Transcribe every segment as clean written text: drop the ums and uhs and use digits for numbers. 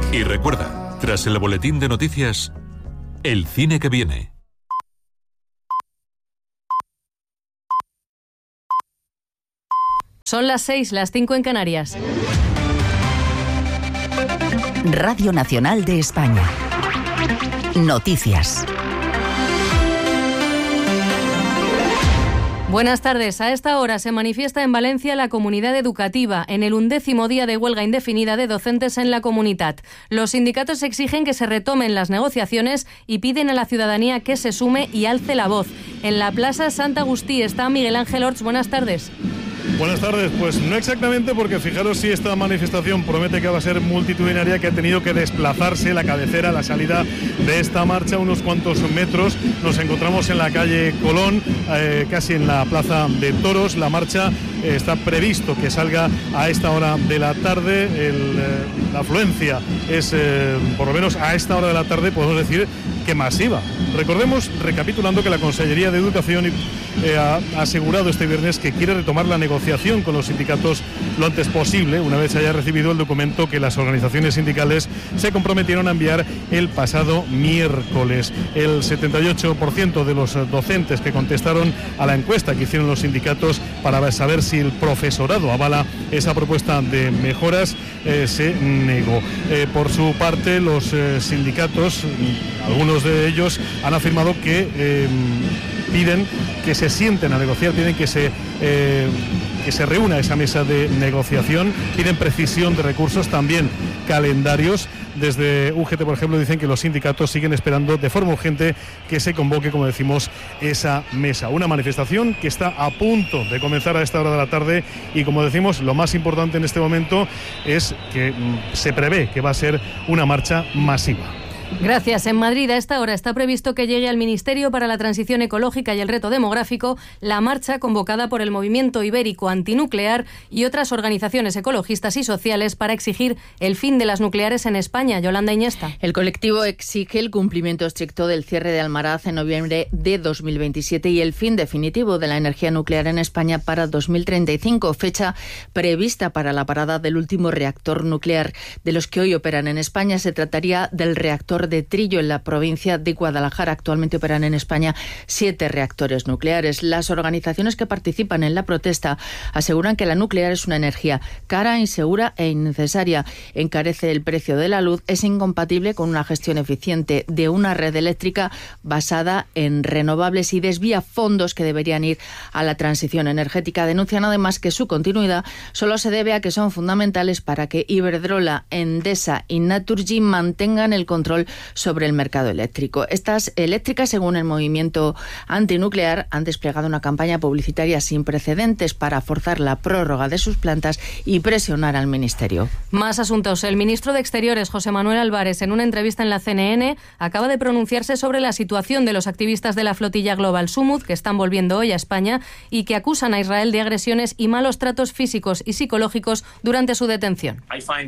Y recuerda, tras el boletín de noticias, el cine que viene. Son las 6, las 5 en Canarias. Radio Nacional de España. Noticias. Buenas tardes. A esta hora se manifiesta en Valencia la comunidad educativa en el 11º día de huelga indefinida de docentes en la Comunitat. Los sindicatos exigen que se retomen las negociaciones y piden a la ciudadanía que se sume y alce la voz. En la Plaza Sant Agustí está Miguel Ángel Orts. Buenas tardes. Buenas tardes, pues no exactamente, porque fijaros si esta manifestación promete que va a ser multitudinaria, que ha tenido que desplazarse la cabecera, la salida de esta marcha unos cuantos metros. Nos encontramos en la calle Colón, casi en la Plaza de Toros. La marcha está previsto que salga a esta hora de la tarde. La afluencia es, por lo menos a esta hora de la tarde, podemos decir que masiva. Recordemos, recapitulando, que la Consellería de Educación ha asegurado este viernes que quiere retomar la negociación con los sindicatos lo antes posible, una vez haya recibido el documento que las organizaciones sindicales se comprometieron a enviar el pasado miércoles. El 78% de los docentes que contestaron a la encuesta que hicieron los sindicatos para saber si el profesorado avala esa propuesta de mejoras se negó. Por su parte, los sindicatos, algunos de ellos, han afirmado que piden que se sienten a negociar, piden que se reúna esa mesa de negociación, piden precisión de recursos, también calendarios. Desde UGT, por ejemplo, dicen que los sindicatos siguen esperando de forma urgente que se convoque, como decimos, esa mesa. Una manifestación que está a punto de comenzar a esta hora de la tarde y, como decimos, lo más importante en este momento es que se prevé que va a ser una marcha masiva. Gracias. En Madrid, a esta hora está previsto que llegue al Ministerio para la Transición Ecológica y el Reto Demográfico la marcha convocada por el Movimiento Ibérico Antinuclear y otras organizaciones ecologistas y sociales para exigir el fin de las nucleares en España. Yolanda Iñesta. El colectivo exige el cumplimiento estricto del cierre de Almaraz en noviembre de 2027 y el fin definitivo de la energía nuclear en España para 2035, fecha prevista para la parada del último reactor nuclear. De los que hoy operan en España, se trataría del reactor de Trillo en la provincia de Guadalajara. Actualmente operan en España 7 reactores nucleares. Las organizaciones que participan en la protesta aseguran que la nuclear es una energía cara, insegura e innecesaria. Encarece el precio de la luz, es incompatible con una gestión eficiente de una red eléctrica basada en renovables y desvía fondos que deberían ir a la transición energética. Denuncian además que su continuidad solo se debe a que son fundamentales para que Iberdrola, Endesa y Naturgy mantengan el control sobre el mercado eléctrico. Estas eléctricas, según el movimiento antinuclear, han desplegado una campaña publicitaria sin precedentes para forzar la prórroga de sus plantas y presionar al Ministerio. Más asuntos. El ministro de Exteriores, José Manuel Álvarez, en una entrevista en la CNN, acaba de pronunciarse sobre la situación de los activistas de la flotilla Global Sumud, que están volviendo hoy a España y que acusan a Israel de agresiones y malos tratos físicos y psicológicos durante su detención.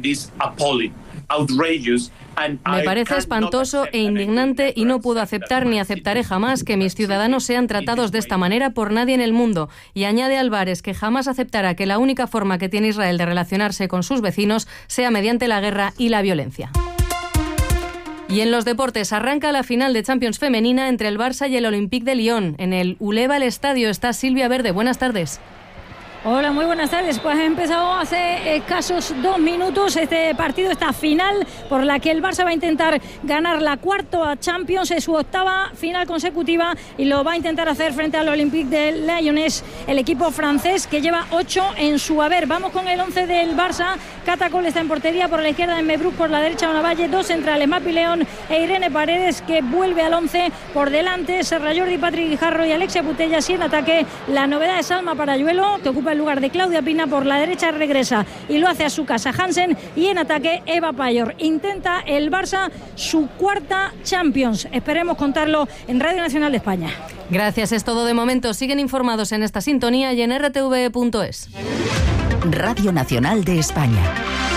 Me parece espantoso e indignante y no puedo aceptar ni aceptaré jamás que mis ciudadanos sean tratados de esta manera por nadie en el mundo. Y añade Álvarez que jamás aceptará que la única forma que tiene Israel de relacionarse con sus vecinos sea mediante la guerra y la violencia. Y en los deportes, arranca la final de Champions femenina entre el Barça y el Olympique de Lyon. En el Uleva Estadio está Silvia Verde. Buenas tardes. Hola, muy buenas tardes. Pues ha empezado hace escasos 2 minutos este partido, esta final por la que el Barça va a intentar ganar la cuarta Champions, es su 8ª final consecutiva y lo va a intentar hacer frente al Olympique de Lyonnais, el equipo francés que lleva 8 en su haber. Vamos con el 11 del Barça. Catacol está en portería, por la izquierda Mbrouk, por la derecha Onavalle, 2 centrales, Mapi León e Irene Paredes, que vuelve al 11. Por delante Serra Jordi, Patrick Guijarro y Alexia Putellas, y en ataque la novedad es Alma Parayuelo, que ocupa el lugar de Claudia Pina. Por la derecha regresa y lo hace a su casa Hansen, y en ataque Eva Payor. Intenta el Barça su 4ª Champions. Esperemos contarlo en Radio Nacional de España. Gracias, es todo de momento. Siguen informados en esta sintonía y en rtve.es. Radio Nacional de España.